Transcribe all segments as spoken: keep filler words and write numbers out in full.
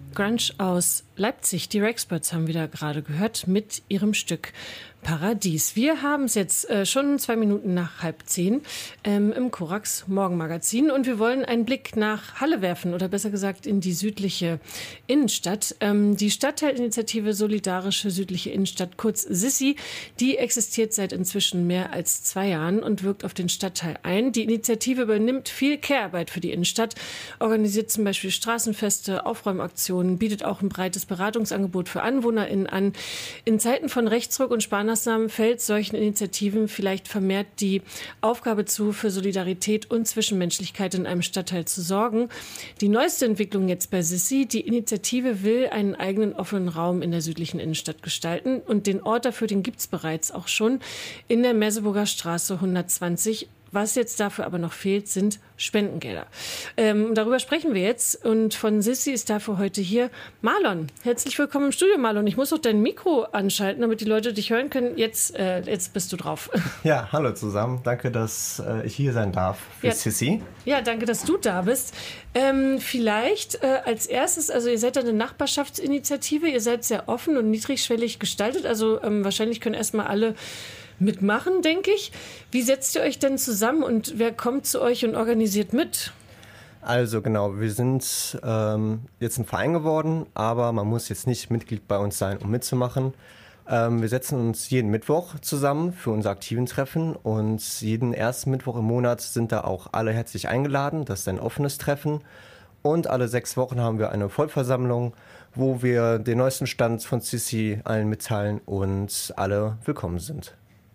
Grunge aus Leipzig. Die Rexperts haben wieder gerade gehört mit ihrem Stück Paradies. Wir haben es jetzt äh, schon zwei Minuten nach halb zehn ähm, im Korax Morgenmagazin und wir wollen einen Blick nach Halle werfen oder besser gesagt in die südliche Innenstadt. Ähm, die Stadtteilinitiative Solidarische Südliche Innenstadt, kurz SISSI, die existiert seit inzwischen mehr als zwei Jahren und wirkt auf den Stadtteil ein. Die Initiative übernimmt viel Care-Arbeit für die Innenstadt, organisiert zum Beispiel Straßenfeste, Aufräumaktionen, bietet auch ein breites Beratungsangebot für AnwohnerInnen an. In Zeiten von Rechtsruck und Sparmaßnahmen fällt solchen Initiativen vielleicht vermehrt die Aufgabe zu, für Solidarität und Zwischenmenschlichkeit in einem Stadtteil zu sorgen. Die neueste Entwicklung jetzt bei SISSI: die Initiative will einen eigenen offenen Raum in der südlichen Innenstadt gestalten und den Ort dafür, den gibt es bereits auch schon in der Merseburger Straße hundertzwanzig. Was jetzt dafür aber noch fehlt, sind Spendengelder. Ähm, darüber sprechen wir jetzt. Und von SISSI ist dafür heute hier Marlon. Herzlich willkommen im Studio, Marlon. Ich muss auch dein Mikro anschalten, damit die Leute dich hören können. Jetzt, äh, jetzt bist du drauf. Ja, hallo zusammen. Danke, dass äh, ich hier sein darf für ja, SISSI. Ja, danke, dass du da bist. Ähm, vielleicht äh, als erstes, also ihr seid eine Nachbarschaftsinitiative. Ihr seid sehr offen und niedrigschwellig gestaltet. Also ähm, wahrscheinlich können erstmal alle mitmachen, denke ich. Wie setzt ihr euch denn zusammen und wer kommt zu euch und organisiert mit? Also genau, wir sind ähm, jetzt ein Verein geworden, aber man muss jetzt nicht Mitglied bei uns sein, um mitzumachen. Ähm, wir setzen uns jeden Mittwoch zusammen für unser aktiven Treffen und jeden ersten Mittwoch im Monat sind da auch alle herzlich eingeladen. Das ist ein offenes Treffen und alle sechs Wochen haben wir eine Vollversammlung, wo wir den neuesten Stand von SISSI allen mitteilen und alle willkommen sind.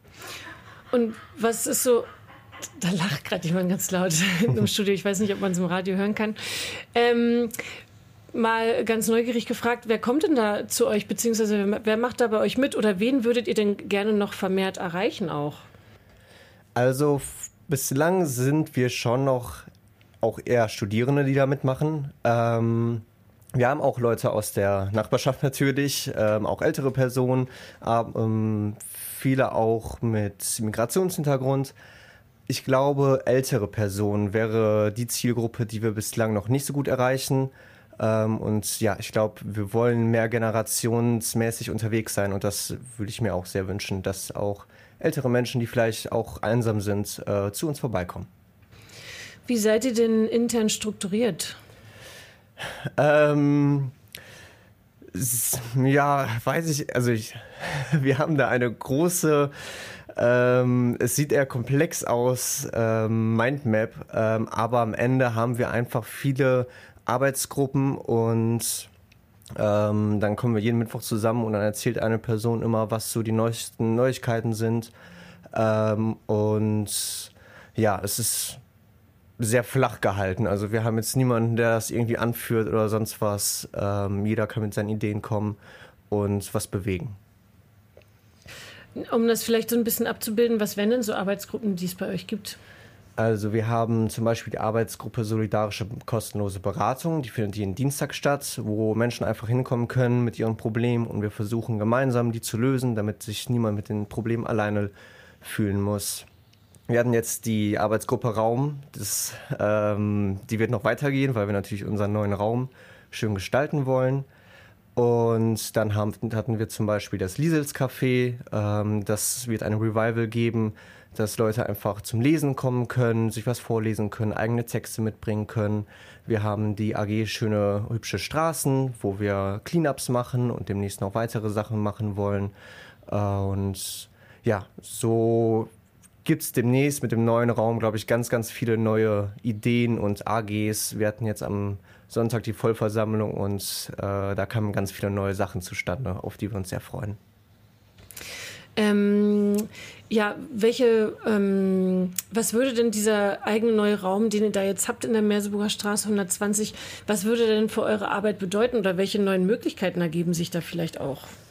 Und was ist so, da lacht gerade jemand ganz laut im Studio, ich weiß nicht, ob man es im Radio hören kann. Ähm, mal ganz neugierig gefragt, wer kommt denn da zu euch, beziehungsweise wer macht da bei euch mit oder wen würdet ihr denn gerne noch vermehrt erreichen auch? Also f- bislang sind wir schon noch auch eher Studierende, die da mitmachen. Ähm, wir haben auch Leute aus der Nachbarschaft natürlich, ähm, auch ältere Personen, aber, ähm, viele auch mit Migrationshintergrund. Ich glaube, ältere Personen wäre die Zielgruppe, die wir bislang noch nicht so gut erreichen. Ähm, und ja, ich glaube, wir wollen mehr generationsmäßig unterwegs sein und das würde ich mir auch sehr wünschen, dass auch ältere Menschen, die vielleicht auch einsam sind, äh, zu uns vorbeikommen. Wie seid ihr denn intern strukturiert? Ähm... Ja, weiß ich, also ich, wir haben da eine große, ähm, es sieht eher komplex aus, ähm, Mindmap, ähm, aber am Ende haben wir einfach viele Arbeitsgruppen und ähm, dann kommen wir jeden Mittwoch zusammen und dann erzählt eine Person immer, was so die neuesten Neuigkeiten sind ähm, und ja, es ist sehr flach gehalten. Also wir haben jetzt niemanden, der das irgendwie anführt oder sonst was. Ähm, jeder kann mit seinen Ideen kommen und was bewegen. Um das vielleicht so ein bisschen abzubilden, was wären denn so Arbeitsgruppen, die es bei euch gibt? Also wir haben zum Beispiel die Arbeitsgruppe Solidarische kostenlose Beratung. Die findet jeden Dienstag statt, wo Menschen einfach hinkommen können mit ihren Problemen und wir versuchen gemeinsam die zu lösen, damit sich niemand mit den Problemen alleine fühlen muss. Wir hatten jetzt die Arbeitsgruppe Raum, das, ähm, die wird noch weitergehen, weil wir natürlich unseren neuen Raum schön gestalten wollen. Und dann haben, hatten wir zum Beispiel das Liesels Café, ähm, das wird eine Revival geben, dass Leute einfach zum Lesen kommen können, sich was vorlesen können, eigene Texte mitbringen können. Wir haben die A G Schöne Hübsche Straßen, wo wir Cleanups machen und demnächst noch weitere Sachen machen wollen. Äh, und ja, so gibt es demnächst mit dem neuen Raum, glaube ich, ganz, ganz viele neue Ideen und A Gs. Wir hatten jetzt am Sonntag die Vollversammlung und äh, da kamen ganz viele neue Sachen zustande, auf die wir uns sehr freuen. Ähm, ja, welche, ähm, was würde denn dieser eigene neue Raum, den ihr da jetzt habt in der Merseburger Straße hundertzwanzig, was würde denn für eure Arbeit bedeuten oder welche neuen Möglichkeiten ergeben sich da vielleicht auch?